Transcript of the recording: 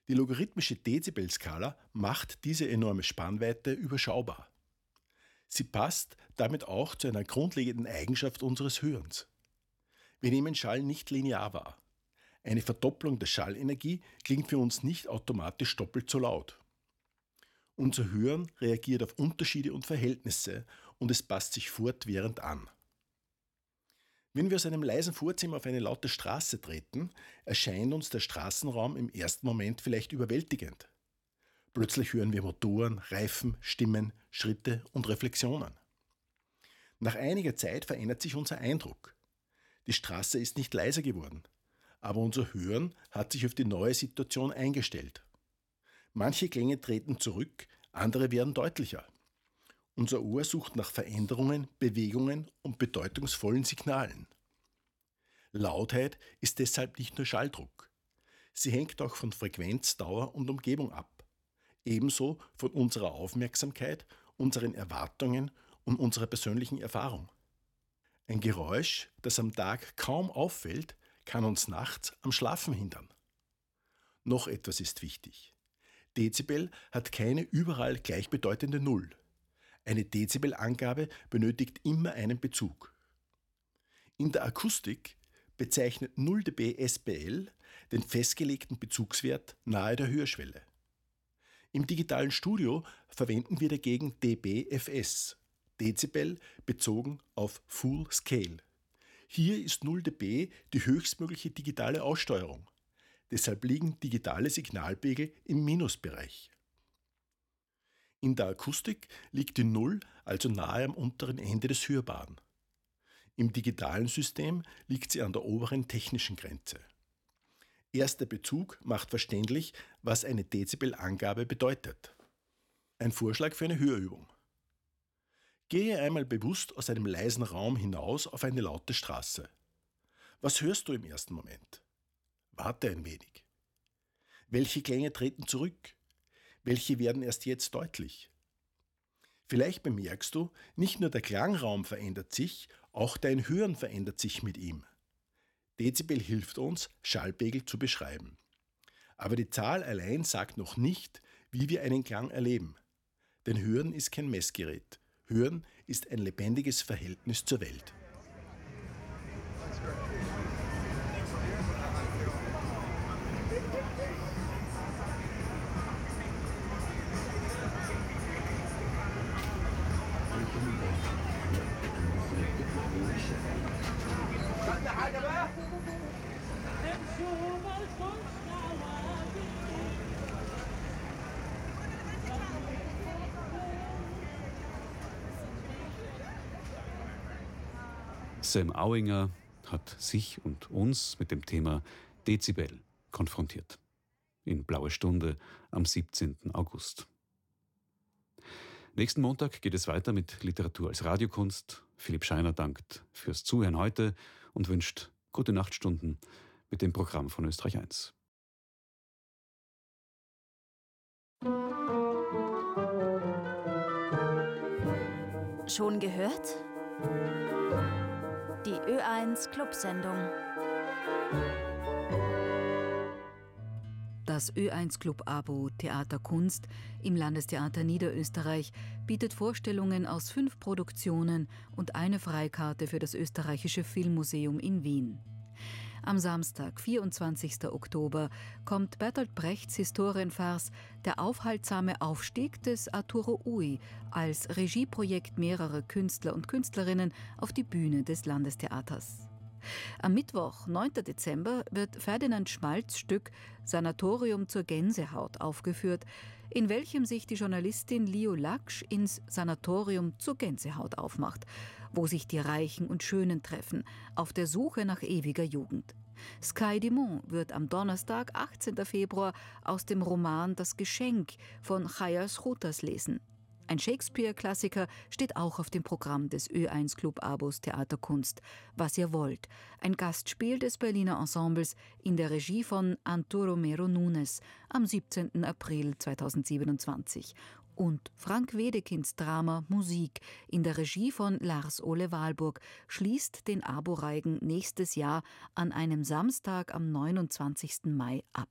Die logarithmische Dezibelskala macht diese enorme Spannweite überschaubar. Sie passt damit auch zu einer grundlegenden Eigenschaft unseres Hörens. Wir nehmen Schall nicht linear wahr. Eine Verdopplung der Schallenergie klingt für uns nicht automatisch doppelt so laut. Unser Hören reagiert auf Unterschiede und Verhältnisse und es passt sich fortwährend an. Wenn wir aus einem leisen Vorzimmer auf eine laute Straße treten, erscheint uns der Straßenraum im ersten Moment vielleicht überwältigend. Plötzlich hören wir Motoren, Reifen, Stimmen, Schritte und Reflexionen. Nach einiger Zeit verändert sich unser Eindruck. Die Straße ist nicht leiser geworden, aber unser Hören hat sich auf die neue Situation eingestellt. Manche Klänge treten zurück, andere werden deutlicher. Unser Ohr sucht nach Veränderungen, Bewegungen und bedeutungsvollen Signalen. Lautheit ist deshalb nicht nur Schalldruck. Sie hängt auch von Frequenz, Dauer und Umgebung ab. Ebenso von unserer Aufmerksamkeit, unseren Erwartungen und unserer persönlichen Erfahrung. Ein Geräusch, das am Tag kaum auffällt, kann uns nachts am Schlafen hindern. Noch etwas ist wichtig. Dezibel hat keine überall gleichbedeutende Null. Eine Dezibelangabe benötigt immer einen Bezug. In der Akustik bezeichnet 0 dB SPL den festgelegten Bezugswert nahe der Hörschwelle. Im digitalen Studio verwenden wir dagegen dBFS, Dezibel bezogen auf Full Scale. Hier ist 0 dB die höchstmögliche digitale Aussteuerung. Deshalb liegen digitale Signalpegel im Minusbereich. In der Akustik liegt die Null also nahe am unteren Ende des Hörbaren. Im digitalen System liegt sie an der oberen technischen Grenze. Erst der Bezug macht verständlich, was eine Dezibelangabe bedeutet. Ein Vorschlag für eine Hörübung. Gehe einmal bewusst aus einem leisen Raum hinaus auf eine laute Straße. Was hörst du im ersten Moment? Warte ein wenig. Welche Klänge treten zurück? Welche werden erst jetzt deutlich? Vielleicht bemerkst du, nicht nur der Klangraum verändert sich, auch dein Hören verändert sich mit ihm. Dezibel hilft uns, Schallpegel zu beschreiben. Aber die Zahl allein sagt noch nicht, wie wir einen Klang erleben. Denn Hören ist kein Messgerät. Hören ist ein lebendiges Verhältnis zur Welt. Sam Auinger hat sich und uns mit dem Thema Dezibel konfrontiert. In Blaue Stunde am 17. August. Nächsten Montag geht es weiter mit Literatur als Radiokunst. Philipp Scheiner dankt fürs Zuhören heute und wünscht gute Nachtstunden mit dem Programm von Österreich 1. Schon gehört? Die Ö1 Clubsendung. Das Ö1 Club Abo Theater Kunst im Landestheater Niederösterreich bietet Vorstellungen aus 5 Produktionen und eine Freikarte für das Österreichische Filmmuseum in Wien. Am Samstag, 24. Oktober, kommt Bertolt Brechts Historienfarce Der aufhaltsame Aufstieg des Arturo Ui als Regieprojekt mehrerer Künstler und Künstlerinnen auf die Bühne des Landestheaters. Am Mittwoch, 9. Dezember, wird Ferdinand Schmalz' Stück Sanatorium zur Gänsehaut aufgeführt, in welchem sich die Journalistin Leo Laksch ins Sanatorium zur Gänsehaut aufmacht, wo sich die Reichen und Schönen treffen, auf der Suche nach ewiger Jugend. Sky Dumont wird am Donnerstag, 18. Februar, aus dem Roman Das Geschenk von Chaya Schrotas lesen. Ein Shakespeare-Klassiker steht auch auf dem Programm des Ö1 Club Abos Theater Kunst. Was ihr wollt, ein Gastspiel des Berliner Ensembles in der Regie von Arturo Mero Nunes am 17. April 2027. Und Frank Wedekinds Drama Musik in der Regie von Lars-Ole Wahlburg schließt den Abo-Reigen nächstes Jahr an einem Samstag am 29. Mai ab.